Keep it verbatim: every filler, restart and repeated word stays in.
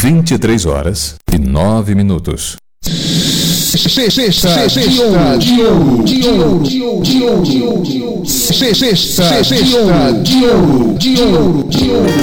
vinte e três horas e nove minutos. Sexta de ouro, de ouro, de ouro, de ouro, de ouro, de ouro, sexta de ouro, de ouro, de ouro, de ouro.